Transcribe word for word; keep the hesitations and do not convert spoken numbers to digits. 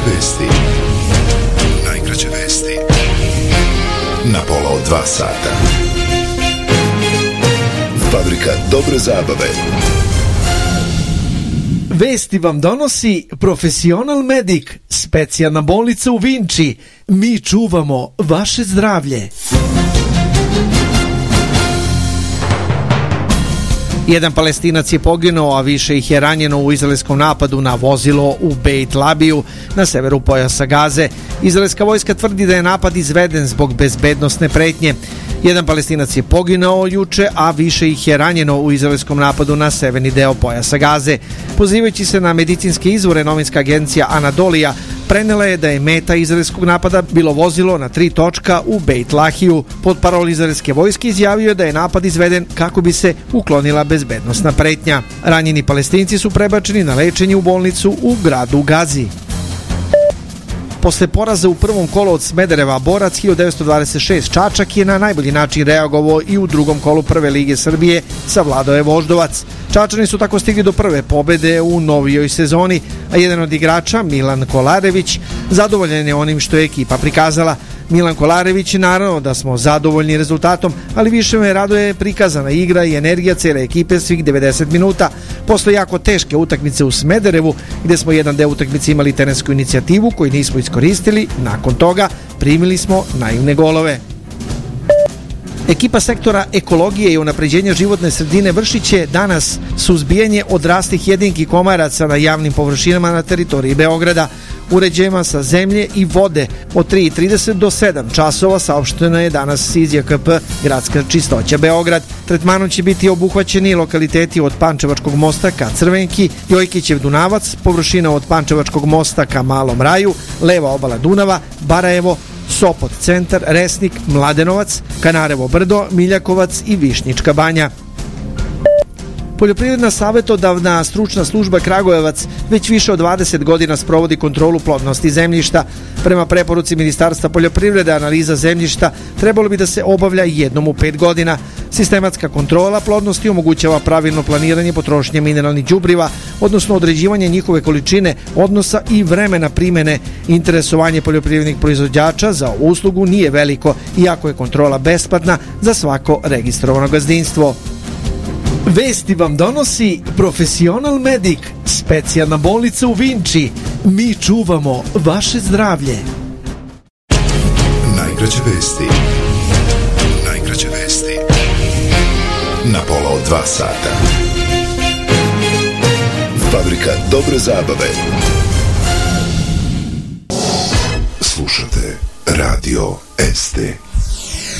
vesti. Najkraće vesti na pola od dva sata. Fabrika dobre zabave. Vesti vam donosi Profesional Medic, specijalna bolnica u Vinči. Mi čuvamo vaše zdravlje. Jedan Palestinac je poginuo, a više ih je ranjeno u izraelskom napadu na vozilo u Beit Labiju na severu pojasa Gaze. Izraelska vojska tvrdi da je napad izveden zbog bezbednosne pretnje. Jedan Palestinac je poginuo juče, a više ih je ranjeno u izraelskom napadu na severni deo pojasa Gaze. Pozivajući se na medicinske izvore, novinska agencija Anadolija prenela je da je meta izraelskog napada bilo vozilo na tri točka u Beit Lahiju. Portparol izraelske vojske izjavio je da je napad izveden kako bi se uklonila bezbednosna pretnja. Ranjeni Palestinci su prebačeni na lečenje u bolnicu u gradu Gazi. Posle poraza u prvom kolu od Smedereva Borac hiljadu devetsto dvadeset šest Čačak je na najbolji način reagovao i u drugom kolu Prve lige Srbije savladao je Voždovac. Čačani su tako stigli do prve pobede u novijoj sezoni, a jedan od igrača, Milan Kolarević, zadovoljan je onim što je ekipa prikazala. Milan Kolarević, naravno da smo zadovoljni rezultatom, ali više me raduje prikazana igra i energija cele ekipe svih devedeset minuta. Posle jako teške utakmice u Smederevu, gde smo jedan deo utakmice imali terensku inicijativu koju nismo iskoristili, nakon toga primili smo naivne golove. Ekipa sektora ekologije i unapređenja životne sredine vršit će danas suzbijanje odraslih jedinki komaraca na javnim površinama na teritoriji Beograda. Uređajima sa zemlje i vode od tri i trideset do sedam časova saopšteno je danas iz J K P Gradska čistoća Beograd. Tretmanom će biti obuhvaćeni lokaliteti od Pančevačkog mosta ka Crvenki, Jojkićev Dunavac, površina od Pančevačkog mosta ka Malom Raju, leva obala Dunava, Barajevo, Sopot centar, Resnik, Mladenovac, Kanarevo brdo, Miljakovac i Višnjička banja. Poljoprivredna savjetodavna stručna služba Kragujevac već više od dvadeset godina sprovodi kontrolu plodnosti zemljišta. Prema preporuci Ministarstva poljoprivrede, analiza zemljišta trebalo bi da se obavlja jednom u pet godina. Sistematska kontrola plodnosti omogućava pravilno planiranje potrošnje mineralnih đubriva, odnosno određivanje njihove količine, odnosa i vremena primene. Interesovanje poljoprivrednih proizvođača za ovu uslugu nije veliko, iako je kontrola besplatna za svako registrovano gazdinstvo. Vesti vam donosi Profesional Medic, specijalna bolnica u Vinči. Mi čuvamo vaše zdravlje. Najkraće vesti. Najkraće vesti na pola od dva sata. Fabrika dobre zabave. Slušate Radio S T.